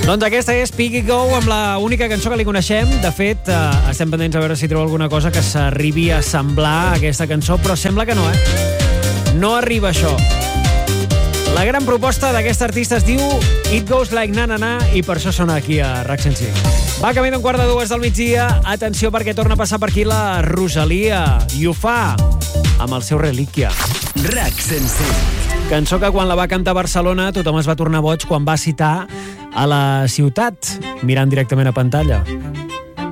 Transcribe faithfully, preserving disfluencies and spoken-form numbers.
Doncs aquesta és Piggy Go, amb la única cançó que li coneixem. De fet, eh, estem pendents a veure si treu alguna cosa que s'arribi a semblar a aquesta cançó, però sembla que no, eh? No arriba això. La gran proposta d'aquest artista es diu It Goes Like Na Na Na i per això sona aquí a RAC cent cinc. Va, camí d'un quart de dues del migdia. Atenció perquè torna a passar per aquí la Rosalia i ho fa amb el seu Relíquia. RAC cent cinc. Cançó que quan la va cantar a Barcelona tothom es va tornar boig quan va citar a la ciutat mirant directament a pantalla.